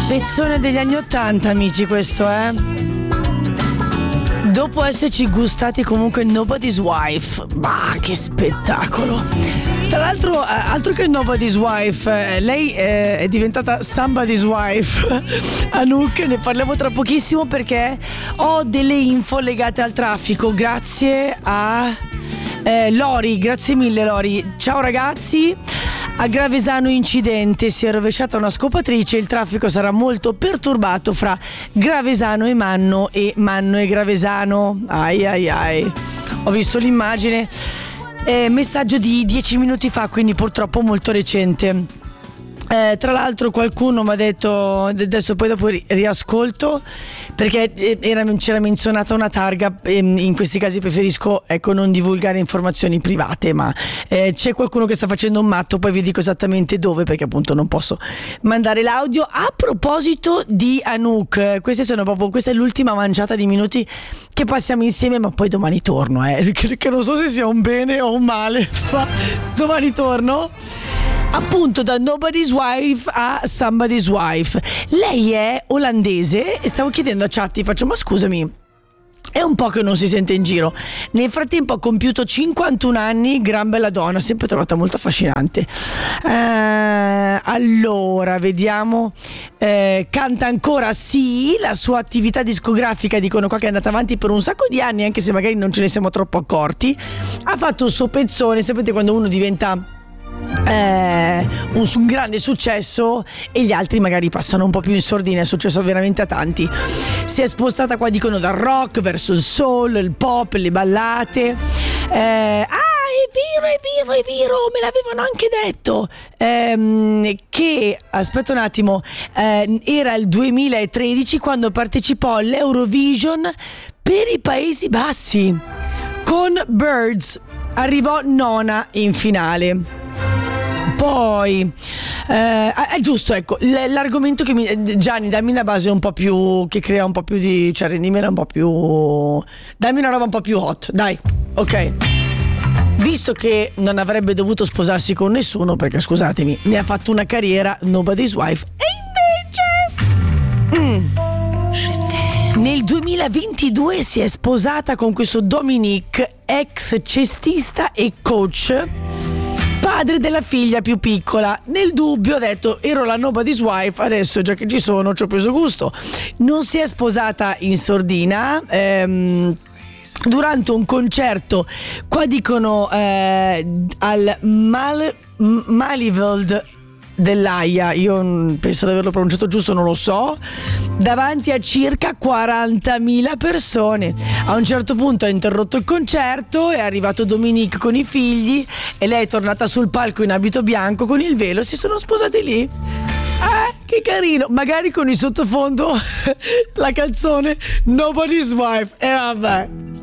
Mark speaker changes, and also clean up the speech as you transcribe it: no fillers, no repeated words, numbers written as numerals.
Speaker 1: Pezzone degli anni '80, amici, questo, dopo esserci gustati comunque Nobody's Wife. Bah, che spettacolo. Tra l'altro, altro che Nobody's Wife, lei è diventata Somebody's Wife. Anouk, ne parliamo tra pochissimo perché ho delle info legate al traffico grazie a Lori. Grazie mille, Lori. Ciao ragazzi. A Gravesano incidente, si è rovesciata una scopatrice, il traffico sarà molto perturbato fra Gravesano e Manno e Gravesano. Ai ai ai. Ho visto l'immagine, messaggio di 10 minuti fa, quindi purtroppo molto recente. Tra l'altro qualcuno mi ha detto, adesso poi dopo riascolto, perché c'era menzionata una targa, in questi casi preferisco non divulgare informazioni private, ma c'è qualcuno che sta facendo un matto, poi vi dico esattamente dove, perché appunto non posso mandare l'audio. A proposito di Anouk, questa è l'ultima manciata di minuti che passiamo insieme, ma poi domani torno, che non so se sia un bene o un male, ma domani torno. Appunto, da Nobody's Wife a Somebody's Wife. Lei è olandese e stavo chiedendo a Chatti, ma scusami, è un po' che non si sente in giro. Nel frattempo ha compiuto 51 anni, gran bella donna, sempre trovata molto affascinante. Allora, vediamo. Canta ancora, sì, la sua attività discografica dicono qua che è andata avanti per un sacco di anni, anche se magari non ce ne siamo troppo accorti. Ha fatto il suo pezzone, sapete quando uno diventa un grande successo e gli altri magari passano un po' più in sordina. È successo veramente a tanti. Si è spostata qua, dicono, dal rock verso il soul, il pop, le ballate. È vero, me l'avevano anche detto, che, aspetta un attimo, era il 2013 quando partecipò all'Eurovision per i Paesi Bassi con Birds, arrivò nona in finale. Poi è giusto, ecco, l'argomento che Gianni, dammi una base un po' più, che crea un po' più di, cioè rendimela un po' più, dammi una roba un po' più hot, dai, ok. Visto che non avrebbe dovuto sposarsi con nessuno, perché scusatemi, ne ha fatto una carriera, Nobody's Wife, e invece nel 2022 si è sposata con questo Dominic, ex cestista e coach, padre della figlia più piccola. Nel dubbio ha detto, ero la Nobody's Wife, adesso già che ci sono ci ho preso gusto. Non si è sposata in sordina, durante un concerto, qua dicono al Malivold dell'Aia, io penso di averlo pronunciato giusto, non lo so, davanti a circa 40.000 persone. A un certo punto ha interrotto il concerto, è arrivato Dominique con i figli e lei è tornata sul palco in abito bianco con il velo, si sono sposati lì. Che carino, magari con il sottofondo la canzone Nobody's Wife. E vabbè.